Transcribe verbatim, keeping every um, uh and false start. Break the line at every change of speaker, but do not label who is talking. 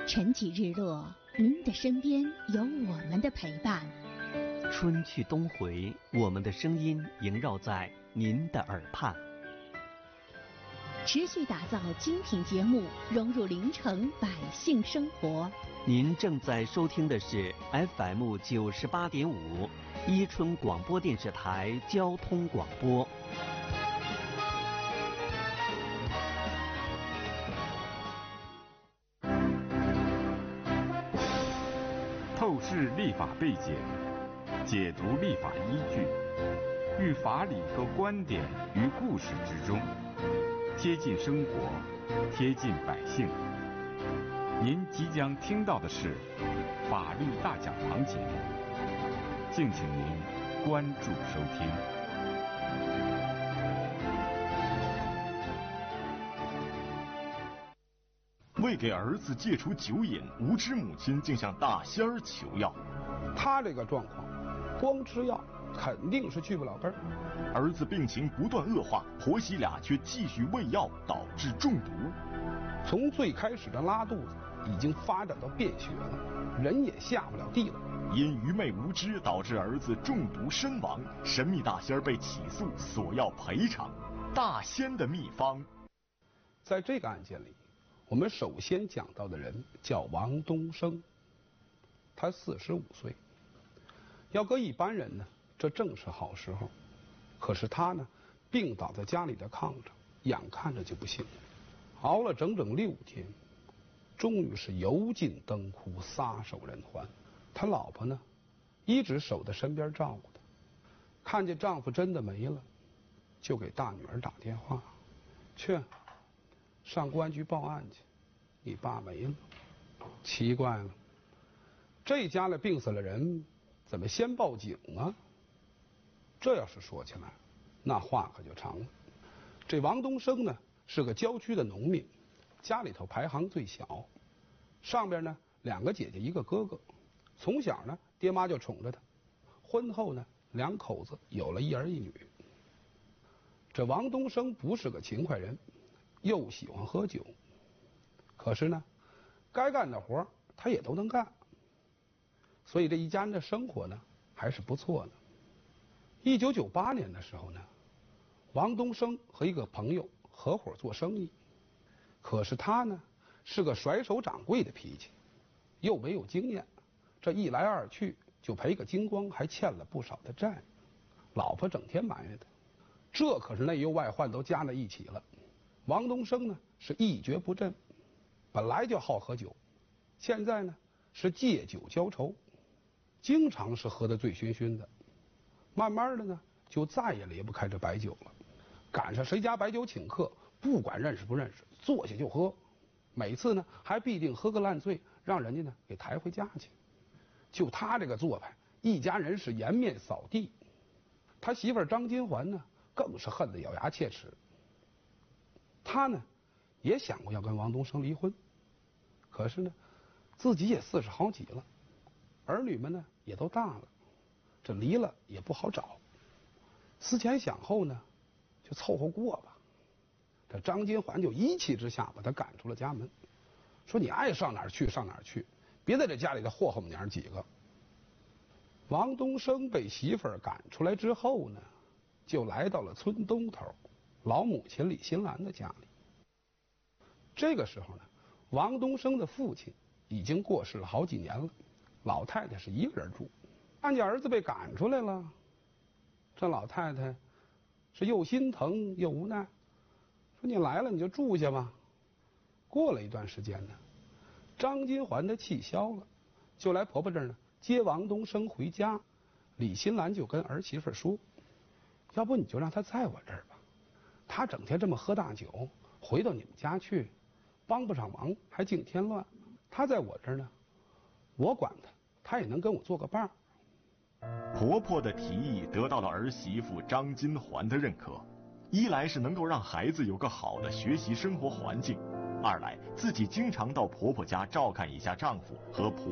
晨起日落，您的身边有我们的陪伴。
春去冬回，我们的声音萦绕在您的耳畔。
持续打造精品节目，融入临城百姓生活。
您正在收听的是 F M 九十八点五伊春广播电视台交通广播。
透视立法背景，解读立法依据，寓法理和观点于故事之中，贴近生活，贴近百姓。您即将听到的是法律大讲堂节目，敬请您关注收听。
为给儿子戒除酒瘾，无知母亲竟向大仙儿求药。
他这个状况，光吃药肯定是去不了根儿。
儿子病情不断恶化，婆媳俩却继续喂药，导致中毒。
从最开始的拉肚子，已经发展到便血了，人也下不了地了。
因愚昧无知导致儿子中毒身亡，神秘大仙儿被起诉，索要赔偿。大仙的秘方。
在这个案件里，我们首先讲到的人叫王东升，他四十五岁。要搁一般人呢，这正是好时候，可是他呢，病倒在家里的炕上，眼看着就不行，熬了整整六天，终于是油尽灯枯，撒手人寰。他老婆呢，一直守在身边照顾他，看见丈夫真的没了，就给大女儿打电话，去上公安局报案去，你爸没了。奇怪了，这家里病死了人，怎么先报警啊？这要是说起来，那话可就长了。这王东升呢，是个郊区的农民，家里头排行最小，上边呢两个姐姐一个哥哥，从小呢爹妈就宠着他，婚后呢两口子有了一儿一女。这王东升不是个勤快人，又喜欢喝酒，可是呢该干的活他也都能干，所以这一家人的生活呢还是不错的。一九九八年的时候呢，王东升和一个朋友合伙做生意，可是他呢是个甩手掌柜的脾气，又没有经验，这一来二去就赔个精光，还欠了不少的债。老婆整天埋怨他，这可是内忧外患都加在一起了。王东升呢是一蹶不振，本来就好喝酒，现在呢是借酒浇愁，经常是喝得醉醺醺的，慢慢的呢就再也离不开这白酒了。赶上谁家白酒请客，不管认识不认识，坐下就喝，每次呢还必定喝个烂醉，让人家呢给抬回家去。就他这个做派，一家人是颜面扫地。他媳妇儿张金环呢更是恨得咬牙切齿。他呢也想过要跟王东升离婚，可是呢自己也四十好几了，儿女们呢也都大了，这离了也不好找。思前想后呢，就凑合过吧。这张金环就一气之下把他赶出了家门，说你爱上哪儿去上哪儿去，别在这家里头祸害我们娘几个。王东升被媳妇儿赶出来之后呢，就来到了村东头老母亲李新兰的家里。这个时候呢，王东升的父亲已经过世了好几年了，老太太是一个人住。看见儿子被赶出来了，这老太太是又心疼又无奈，说你来了你就住下吧。过了一段时间呢，张金环的气消了，就来婆婆这儿呢接王东升回家。李新兰就跟儿媳妇说，要不你就让他在我这儿吧，他整天这么喝大酒，回到你们家去帮不上忙还净添乱，他在我这儿呢，我管他，他也能跟我做个伴儿。
婆婆的提议得到了儿媳妇张金环的认可，一来是能够让孩子有个好的学习生活环境，二来自己经常到婆婆家照看一下丈夫和婆